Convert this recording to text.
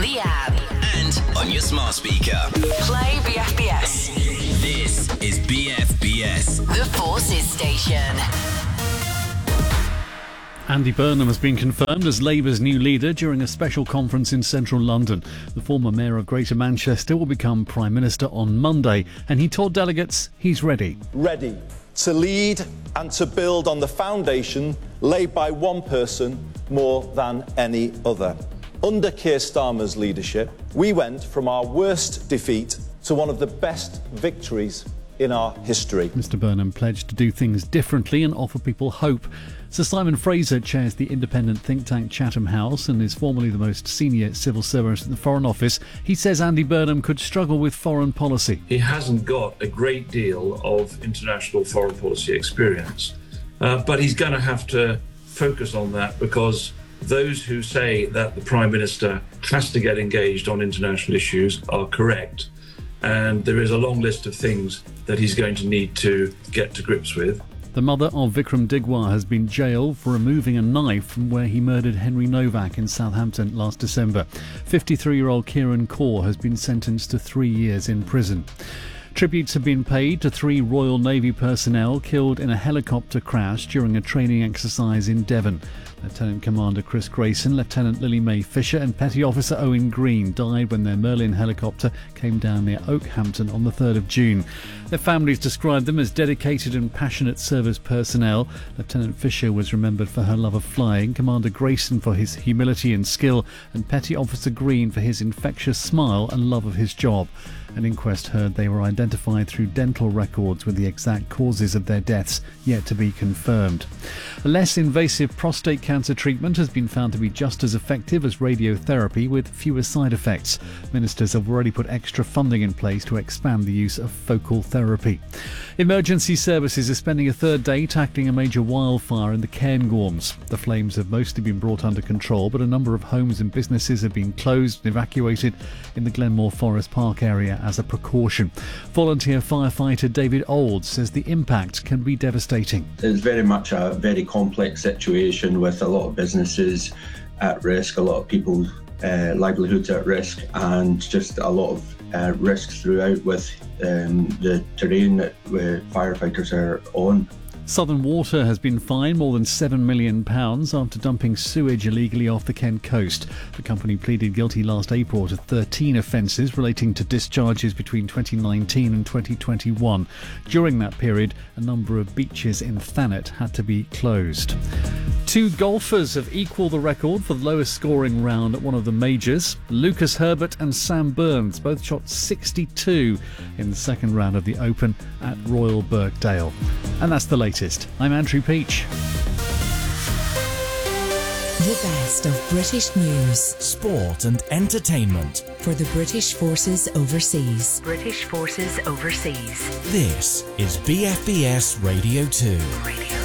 the app and on your smart speaker. Play BFBS. This is BFBS, The Forces Station. Andy Burnham has been confirmed as Labour's new leader during a special conference in central London. The former mayor of Greater Manchester will become Prime Minister on Monday, and he told delegates he's ready. Ready to lead and to build on the foundation laid by one person more than any other. Under Keir Starmer's leadership, we went from our worst defeat to one of the best victories in our history. Mr Burnham pledged to do things differently and offer people hope. Sir Simon Fraser chairs the independent think tank Chatham House and is formerly the most senior civil servant at the Foreign Office. He says Andy Burnham could struggle with foreign policy. He hasn't got a great deal of international foreign policy experience, but he's going to have to focus on that, because those who say that the Prime Minister has to get engaged on international issues are correct. And there is a long list of things that he's going to need to get to grips with. The mother of Vikram Digwar has been jailed for removing a knife from where he murdered Henry Novak in Southampton last December. 53-year-old Kieran Kaur has been sentenced to 3 years in prison. Tributes have been paid to 3 Royal Navy personnel killed in a helicopter crash during a training exercise in Devon. Lieutenant Commander Chris Grayson, Lieutenant Lily Mae Fisher and Petty Officer Owen Green died when their Merlin helicopter came down near Oakhampton on the 3rd of June. Their families described them as dedicated and passionate service personnel. Lieutenant Fisher was remembered for her love of flying, Commander Grayson for his humility and skill, and Petty Officer Green for his infectious smile and love of his job. An inquest heard they were identified through dental records, with the exact causes of their deaths yet to be confirmed. A less invasive prostate cancer treatment has been found to be just as effective as radiotherapy, with fewer side effects. Ministers have already put extra funding in place to expand the use of focal therapy. Emergency services are spending a third day tackling a major wildfire in the Cairngorms. The flames have mostly been brought under control, but a number of homes and businesses have been closed and evacuated in the Glenmore Forest Park area as a precaution. Volunteer firefighter David Olds says the impact can be devastating. It's very much a very complex situation with a lot of businesses at risk, a lot of people's livelihoods at risk, and just a lot of risks throughout with the terrain that firefighters are on. Southern Water has been fined more than £7 million after dumping sewage illegally off the Kent coast. The company pleaded guilty last April to 13 offences relating to discharges between 2019 and 2021. During that period, a number of beaches in Thanet had to be closed. 2 golfers have equalled the record for the lowest scoring round at one of the majors. Lucas Herbert and Sam Burns both shot 62 in the second round of the Open at Royal Birkdale. And that's the latest. I'm Andrew Peach. The best of British news, sport and entertainment for the British Forces Overseas. British Forces Overseas. This is BFBS Radio 2. Radio